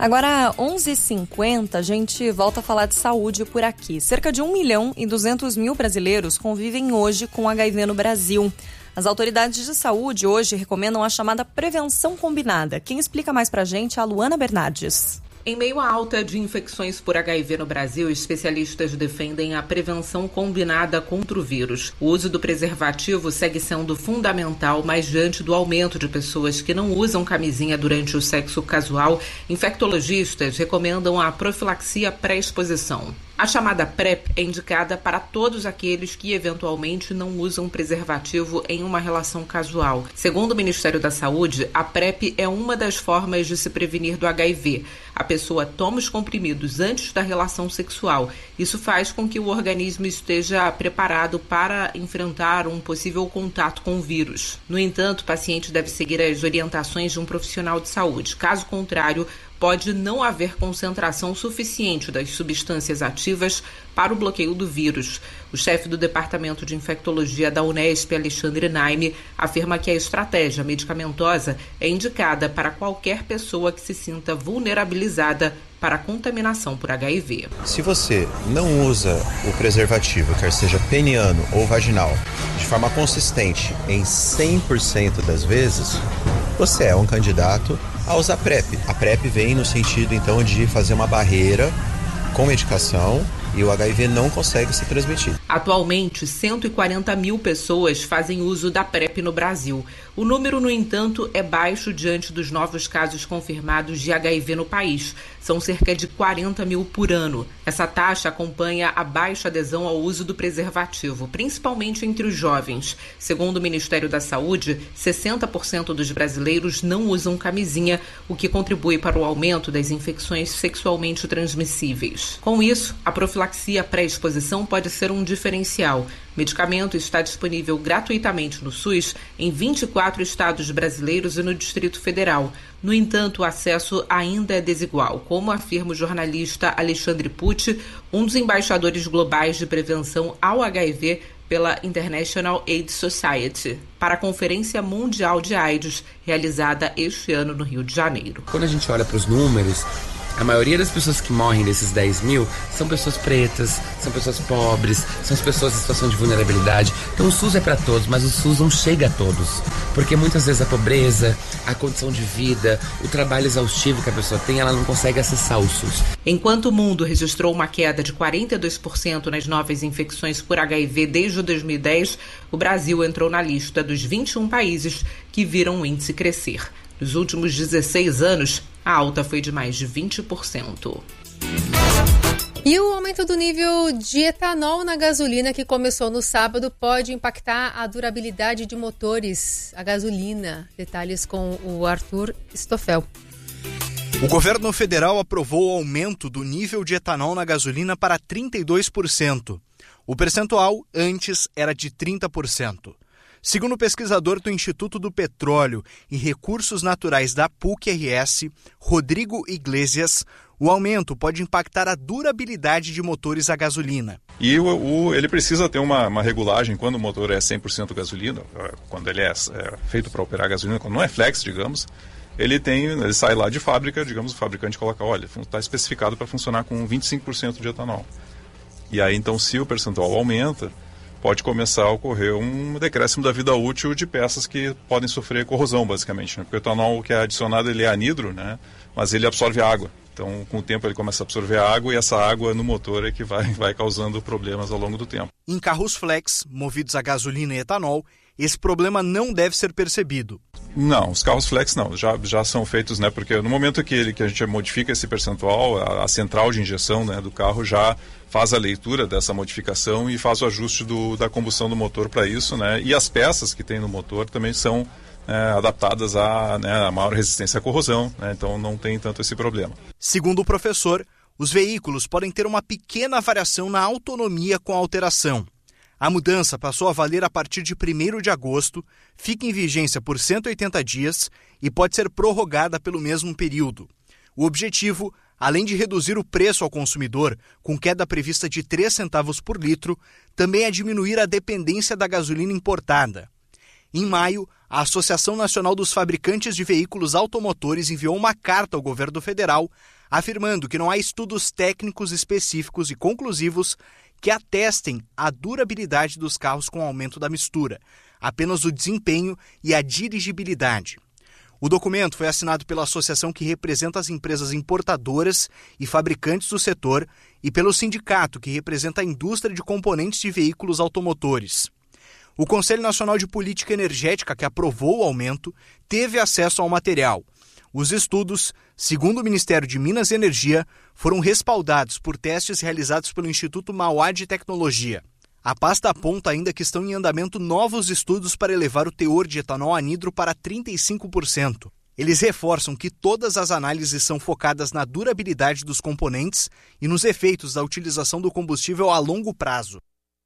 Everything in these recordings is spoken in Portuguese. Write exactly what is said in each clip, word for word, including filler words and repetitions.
Agora, onze e cinquenta, a gente volta a falar de saúde por aqui. Cerca de um milhão e duzentos mil brasileiros convivem hoje com H I V no Brasil. As autoridades de saúde hoje recomendam a chamada prevenção combinada. Quem explica mais pra gente é a Luana Bernardes. Em meio à alta de infecções por H I V no Brasil, especialistas defendem a prevenção combinada contra o vírus. O uso do preservativo segue sendo fundamental, mas diante do aumento de pessoas que não usam camisinha durante o sexo casual, infectologistas recomendam a profilaxia pré-exposição. A chamada PrEP é indicada para todos aqueles que eventualmente não usam preservativo em uma relação casual. Segundo o Ministério da Saúde, a PrEP é uma das formas de se prevenir do H I V. A pessoa toma os comprimidos antes da relação sexual. Isso faz com que o organismo esteja preparado para enfrentar um possível contato com o vírus. No entanto, o paciente deve seguir as orientações de um profissional de saúde. Caso contrário, pode não haver concentração suficiente das substâncias ativas para o bloqueio do vírus. O chefe do Departamento de Infectologia da Unesp, Alexandre Naime, afirma que a estratégia medicamentosa é indicada para qualquer pessoa que se sinta vulnerabilizada para a contaminação por H I V. Se você não usa o preservativo, quer seja peniano ou vaginal, de forma consistente em cem por cento das vezes, você é um candidato a usar PrEP. A PrEP vem no sentido, então, de fazer uma barreira com medicação e o H I V não consegue se transmitir. Atualmente, cento e quarenta mil pessoas fazem uso da PrEP no Brasil. O número, no entanto, é baixo diante dos novos casos confirmados de H I V no país. São cerca de quarenta mil por ano. Essa taxa acompanha a baixa adesão ao uso do preservativo, principalmente entre os jovens. Segundo o Ministério da Saúde, sessenta por cento dos brasileiros não usam camisinha, o que contribui para o aumento das infecções sexualmente transmissíveis. Com isso, a profilaxia pré-exposição pode ser um diferencial. O medicamento está disponível gratuitamente no SUS em vinte e quatro estados brasileiros e no Distrito Federal. No entanto, o acesso ainda é desigual, como afirma o jornalista Alexandre Pucci, um dos embaixadores globais de prevenção ao H I V pela International AIDS Society, para a Conferência Mundial de AIDS, realizada este ano no Rio de Janeiro. Quando a gente olha para os números, a maioria das pessoas que morrem desses dez mil são pessoas pretas, são pessoas pobres, são as pessoas em situação de vulnerabilidade. Então o SUS é para todos, mas o SUS não chega a todos. Porque muitas vezes a pobreza, a condição de vida, o trabalho exaustivo que a pessoa tem, ela não consegue acessar o SUS. Enquanto o mundo registrou uma queda de quarenta e dois por cento nas novas infecções por H I V desde dois mil e dez, o Brasil entrou na lista dos vinte e um países que viram o índice crescer. Nos últimos dezesseis anos, a alta foi de mais de vinte por cento. E o aumento do nível de etanol na gasolina que começou no sábado pode impactar a durabilidade de motores a gasolina. Detalhes com o Arthur Stoffel. O governo federal aprovou o aumento do nível de etanol na gasolina para trinta e dois por cento. O percentual antes era de trinta por cento. Segundo o pesquisador do Instituto do Petróleo e Recursos Naturais da P U C-R S, Rodrigo Iglesias, o aumento pode impactar a durabilidade de motores a gasolina. E o, o, ele precisa ter uma, uma regulagem quando o motor é cem por cento gasolina, quando ele é, é feito para operar gasolina, quando não é flex, digamos, ele, tem, ele sai lá de fábrica, digamos, o fabricante coloca, olha, está especificado para funcionar com vinte e cinco por cento de etanol. E aí, então, se o percentual aumenta, pode começar a ocorrer um decréscimo da vida útil de peças que podem sofrer corrosão, basicamente. Né? Porque o etanol que é adicionado, ele é anidro, né? Mas ele absorve água. Então, com o tempo, ele começa a absorver água e essa água no motor é que vai, vai causando problemas ao longo do tempo. Em carros flex, movidos a gasolina e etanol, esse problema não deve ser percebido. Não, os carros flex não, já, já são feitos, né? Porque no momento que, ele, que a gente modifica esse percentual, a, a central de injeção, né, do carro já faz a leitura dessa modificação e faz o ajuste do, da combustão do motor para isso, né? E as peças que tem no motor também são é, adaptadas a, né, a maior resistência à corrosão, né? Então não tem tanto esse problema. Segundo o professor, os veículos podem ter uma pequena variação na autonomia com a alteração. A mudança passou a valer a partir de primeiro de agosto, fica em vigência por cento e oitenta dias e pode ser prorrogada pelo mesmo período. O objetivo, além de reduzir o preço ao consumidor, com queda prevista de três centavos por litro, também é diminuir a dependência da gasolina importada. Em maio, a Associação Nacional dos Fabricantes de Veículos Automotores enviou uma carta ao governo federal afirmando que não há estudos técnicos específicos e conclusivos que atestem a durabilidade dos carros com o aumento da mistura, apenas o desempenho e a dirigibilidade. O documento foi assinado pela associação que representa as empresas importadoras e fabricantes do setor e pelo sindicato que representa a indústria de componentes de veículos automotores. O Conselho Nacional de Política Energética, que aprovou o aumento, teve acesso ao material. Os estudos, segundo o Ministério de Minas e Energia, foram respaldados por testes realizados pelo Instituto Mauá de Tecnologia. A pasta aponta ainda que estão em andamento novos estudos para elevar o teor de etanol anidro para trinta e cinco por cento. Eles reforçam que todas as análises são focadas na durabilidade dos componentes e nos efeitos da utilização do combustível a longo prazo.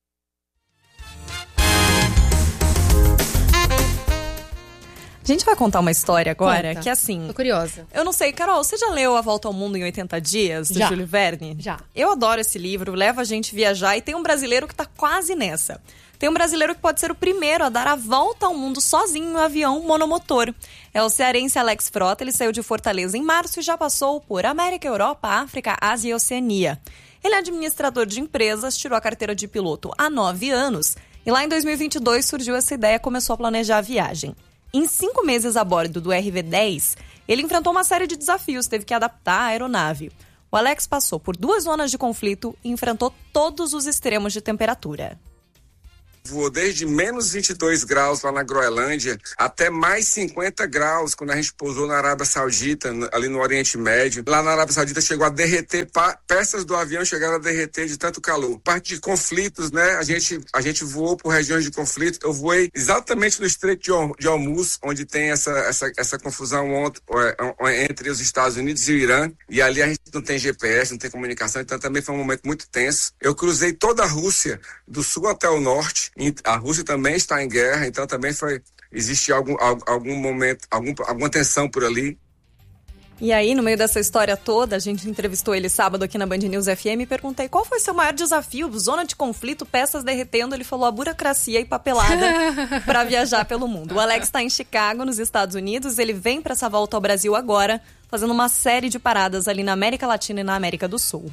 A gente vai contar uma história agora Conta. que, assim... Tô curiosa. Eu não sei, Carol, você já leu A Volta ao Mundo em oitenta dias, do Já. Júlio Verne? Já. Eu adoro esse livro, leva a gente viajar e tem um brasileiro que tá quase nessa. Tem um brasileiro que pode ser o primeiro a dar a volta ao mundo sozinho em um avião monomotor. É o cearense Alex Frota, ele saiu de Fortaleza em março e já passou por América, Europa, África, Ásia e Oceania. Ele é administrador de empresas, tirou a carteira de piloto há nove anos e lá em dois mil e vinte e dois surgiu essa ideia e começou a planejar a viagem. Em cinco meses a bordo do R V dez, ele enfrentou uma série de desafios, teve que adaptar a aeronave. O Alex passou por duas zonas de conflito e enfrentou todos os extremos de temperatura. Voou desde menos vinte e dois graus lá na Groenlândia até mais cinquenta graus quando a gente pousou na Arábia Saudita, ali no Oriente Médio. Lá na Arábia Saudita chegou a derreter, peças do avião chegaram a derreter de tanto calor. Parte de conflitos, né? A gente, a gente voou por regiões de conflito. Eu voei exatamente no Estreito de Hormuz, onde tem essa, essa, essa confusão entre os Estados Unidos e o Irã. E ali a gente não tem G P S, não tem comunicação, então também foi um momento muito tenso. Eu cruzei toda a Rússia, do sul até o norte. A Rússia também está em guerra, então também foi, existe algum, algum momento, algum, alguma tensão por ali. E aí, no meio dessa história toda, a gente entrevistou ele sábado aqui na Band News F M e perguntei qual foi seu maior desafio, zona de conflito, peças derretendo. Ele falou a burocracia e papelada para viajar pelo mundo. O Alex está em Chicago, nos Estados Unidos. Ele vem para essa volta ao Brasil agora, fazendo uma série de paradas ali na América Latina e na América do Sul.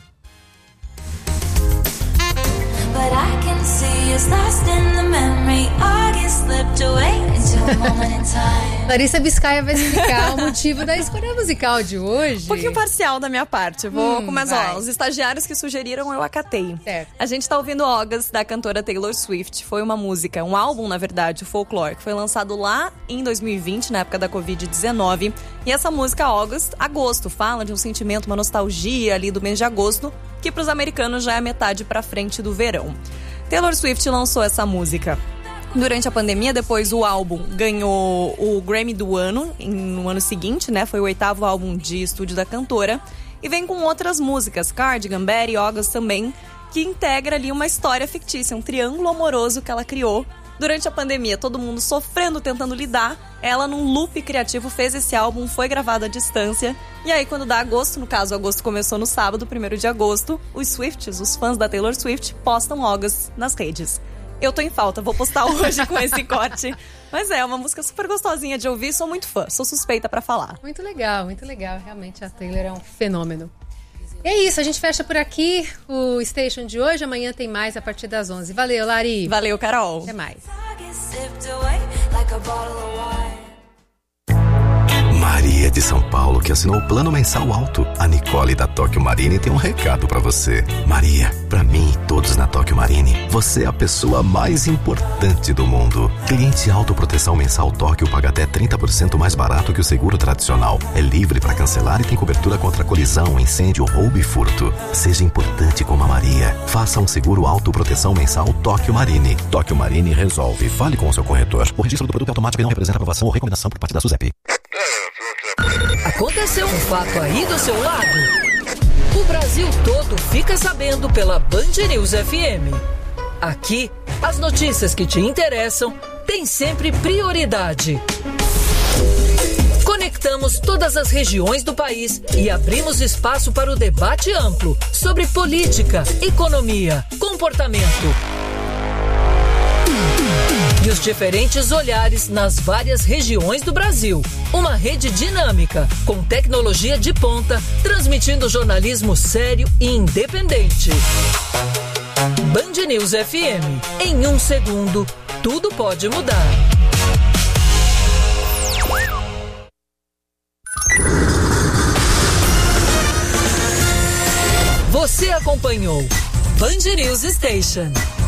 But I can see us lost in the memory. August slipped away into a moment in time. Larissa Biscaia vai explicar o motivo da escolha musical de hoje. Um pouquinho parcial da minha parte. Vou Hum, começar. vai. Os estagiários que sugeriram, eu acatei. Certo. A gente tá ouvindo August, da cantora Taylor Swift. Foi uma música, um álbum, na verdade, o Folklore, que foi lançado lá em dois mil e vinte, na época da covid dezenove. E essa música, August, agosto, fala de um sentimento, uma nostalgia ali do mês de agosto, que pros americanos já é a metade pra frente do verão. Taylor Swift lançou essa música durante a pandemia, depois o álbum ganhou o Grammy do ano, no ano seguinte, né? Foi o oitavo álbum de estúdio da cantora. E vem com outras músicas, Cardigan, Betty, August também, que integra ali uma história fictícia, um triângulo amoroso que ela criou durante a pandemia. Todo mundo sofrendo, tentando lidar. Ela, num loop criativo, fez esse álbum, foi gravado à distância. E aí, quando dá agosto, no caso, agosto começou no sábado, primeiro de agosto, os Swifties, os fãs da Taylor Swift, postam August nas redes. Eu tô em falta, vou postar hoje com esse corte. Mas é, uma música super gostosinha de ouvir, sou muito fã, sou suspeita pra falar. Muito legal, muito legal. Realmente a Taylor é um fenômeno. E é isso, a gente fecha por aqui o Station de hoje. Amanhã tem mais a partir das onze. Valeu, Lari. Valeu, Carol. Até mais. August slipped away like a bottle of wine. Maria de São Paulo, que assinou o plano mensal alto. A Nicole da Tóquio Marine tem um recado pra você. Maria, pra mim e todos na Tóquio Marine, você é a pessoa mais importante do mundo. Cliente autoproteção mensal Tóquio paga até trinta por cento mais barato que o seguro tradicional. É livre pra cancelar e tem cobertura contra colisão, incêndio, roubo e furto. Seja importante como a Maria. Faça um seguro autoproteção mensal Tóquio Marine. Tóquio Marine resolve. Fale com o seu corretor. O registro do produto é automático e não representa aprovação ou recomendação por parte da SUSEP. Aconteceu um fato aí do seu lado? O Brasil todo fica sabendo pela Band News F M. Aqui, as notícias que te interessam têm sempre prioridade. Conectamos todas as regiões do país e abrimos espaço para o debate amplo sobre política, economia, comportamento. E os diferentes olhares nas várias regiões do Brasil. Uma rede dinâmica, com tecnologia de ponta, transmitindo jornalismo sério e independente. Band News F M. Em um segundo, tudo pode mudar. Você acompanhou Band News Station.